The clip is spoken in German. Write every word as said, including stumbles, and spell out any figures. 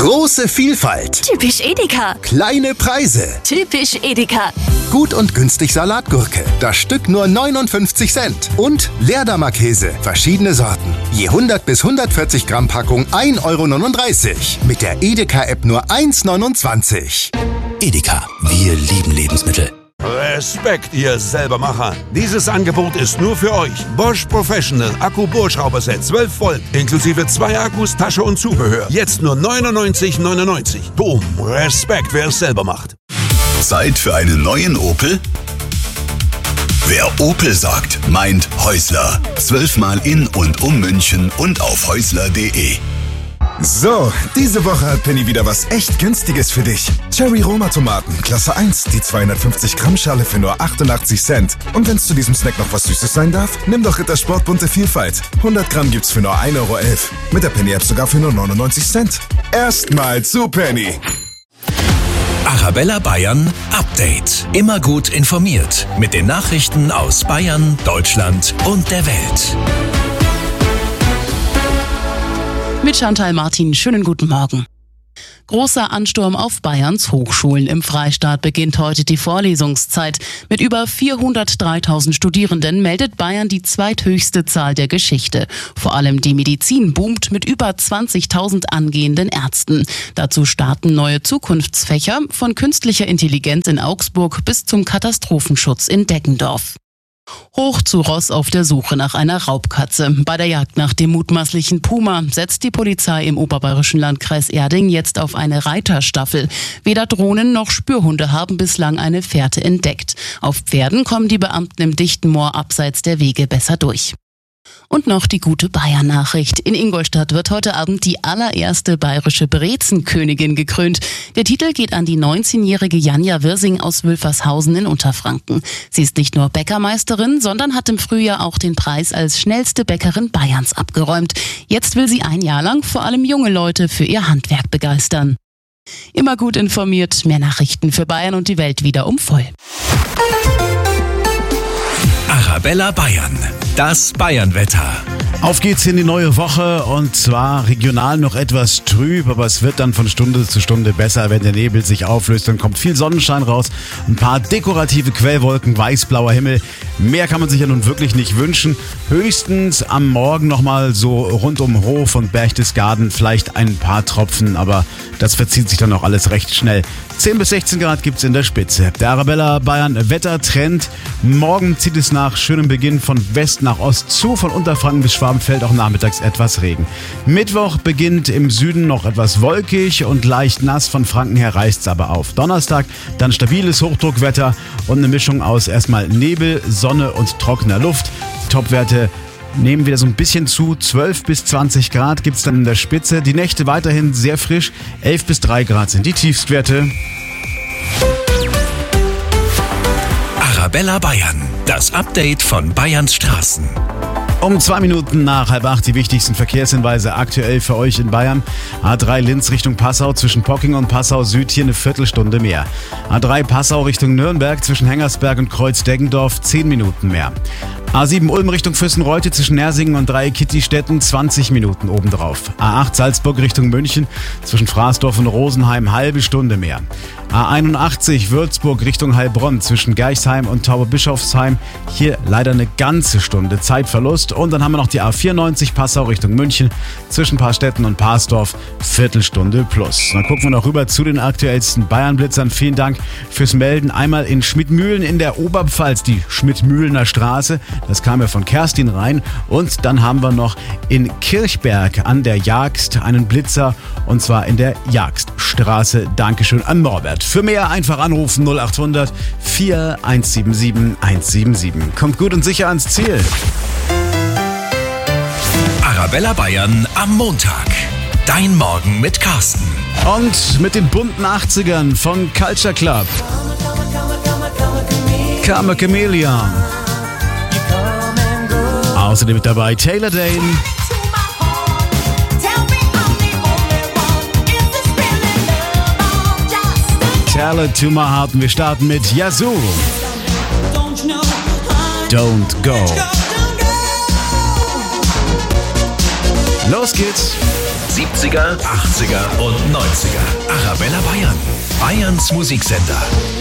Große Vielfalt. Typisch Edeka. Kleine Preise. Typisch Edeka. Gut und günstig Salatgurke. Das Stück nur neunundfünfzig Cent. Und Leerdammer Käse. Verschiedene Sorten. Je hundert bis hundertvierzig Gramm Packung ein Euro neununddreißig. Mit der Edeka-App nur eins neunundzwanzig. Edeka, wir lieben Lebensmittel. Respekt, ihr Selbermacher. Dieses Angebot ist nur für euch. Bosch Professional Akku-Bohrschrauberset zwölf Volt inklusive zwei Akkus, Tasche und Zubehör. Jetzt nur neunundneunzig neunundneunzig. Boom, Respekt, wer es selber macht. Zeit für einen neuen Opel? Wer Opel sagt, meint Häusler. Zwölfmal in und um München und auf häusler punkt de. So, diese Woche hat Penny wieder was echt Günstiges für dich. Cherry Roma Tomaten, Klasse eins, die zweihundertfünfzig Gramm Schale für nur achtundachtzig Cent. Und wenn's zu diesem Snack noch was Süßes sein darf, nimm doch Rittersport bunte Vielfalt. hundert Gramm gibt's für nur ein Euro elf. Mit der Penny App sogar für nur neunundneunzig Cent. Erstmal zu Penny. Arabella Bayern Update. Immer gut informiert mit den Nachrichten aus Bayern, Deutschland und der Welt. Mit Chantal Martin, schönen guten Morgen. Großer Ansturm auf Bayerns Hochschulen. Im Freistaat beginnt heute die Vorlesungszeit. Mit über vierhundertdreitausend Studierenden meldet Bayern die zweithöchste Zahl der Geschichte. Vor allem die Medizin boomt mit über zwanzigtausend angehenden Ärzten. Dazu starten neue Zukunftsfächer von künstlicher Intelligenz in Augsburg bis zum Katastrophenschutz in Deggendorf. Hoch zu Ross auf der Suche nach einer Raubkatze. Bei der Jagd nach dem mutmaßlichen Puma setzt die Polizei im oberbayerischen Landkreis Erding jetzt auf eine Reiterstaffel. Weder Drohnen noch Spürhunde haben bislang eine Fährte entdeckt. Auf Pferden kommen die Beamten im dichten Moor abseits der Wege besser durch. Und noch die gute Bayern-Nachricht. In Ingolstadt wird heute Abend die allererste bayerische Brezenkönigin gekrönt. Der Titel geht an die neunzehnjährige Janja Wirsing aus Wülfershausen in Unterfranken. Sie ist nicht nur Bäckermeisterin, sondern hat im Frühjahr auch den Preis als schnellste Bäckerin Bayerns abgeräumt. Jetzt will sie ein Jahr lang vor allem junge Leute für ihr Handwerk begeistern. Immer gut informiert, mehr Nachrichten für Bayern und die Welt wieder um voll. Arabella Bayern, das Bayernwetter. Auf geht's in die neue Woche und zwar regional noch etwas trüb, aber es wird dann von Stunde zu Stunde besser, wenn der Nebel sich auflöst. Dann kommt viel Sonnenschein raus, ein paar dekorative Quellwolken, weißblauer Himmel. Mehr kann man sich ja nun wirklich nicht wünschen. Höchstens am Morgen nochmal so rund um Hof und Berchtesgaden vielleicht ein paar Tropfen, aber das verzieht sich dann auch alles recht schnell. zehn bis sechzehn Grad gibt's in der Spitze. Der Arabella Bayern Wettertrend. Morgen zieht es nach schönem Beginn von West nach Ost zu, von Unterfranken bis Schwabenfeld auch nachmittags etwas Regen. Mittwoch beginnt im Süden noch etwas wolkig und leicht nass, von Franken her reißt's aber auf. Donnerstag dann stabiles Hochdruckwetter und eine Mischung aus erstmal Nebel, Sonne und trockener Luft. Die Topwerte nehmen wieder so ein bisschen zu. zwölf bis zwanzig Grad gibt's dann in der Spitze. Die Nächte weiterhin sehr frisch. elf bis drei Grad sind die Tiefstwerte. Arabella Bayern, das Update von Bayerns Straßen. Um zwei Minuten nach halb acht die wichtigsten Verkehrshinweise aktuell für euch in Bayern. A drei Linz Richtung Passau zwischen Pocking und Passau Süd hier eine Viertelstunde mehr. A drei Passau Richtung Nürnberg zwischen Hengersberg und Kreuz-Deggendorf zehn Minuten mehr. A sieben Ulm Richtung Füssenreute zwischen Nersingen und Dreieck-Kittistetten zwanzig Minuten obendrauf. A acht Salzburg Richtung München zwischen Fraßdorf und Rosenheim halbe Stunde mehr. A einundachtzig Würzburg Richtung Heilbronn zwischen Gerchsheim und Tauberbischofsheim. Hier leider eine ganze Stunde Zeitverlust. Und dann haben wir noch die A vierundneunzig Passau Richtung München zwischen Paarstetten und Parsdorf Viertelstunde plus. Dann gucken wir noch rüber zu den aktuellsten Bayernblitzern. Vielen Dank fürs Melden. Einmal in Schmidtmühlen in der Oberpfalz, die Schmidtmühlener Straße. Das kam ja von Kerstin rein. Und dann haben wir noch in Kirchberg an der Jagst einen Blitzer. Und zwar in der Jagststraße. Dankeschön an Norbert. Für mehr einfach anrufen null acht hundert vier eins sieben sieben eins sieben sieben. Kommt gut und sicher ans Ziel. Arabella Bayern am Montag. Dein Morgen mit Carsten. Und mit den bunten achtzigern von Culture Club. Come a Chameleon. Außerdem mit dabei Taylor Dane. Tell It to My Heart und wir starten mit Yazoo. Don't Go. Los geht's. siebziger, achtziger und neunziger. Arabella Bayern. Bayerns Musiksender.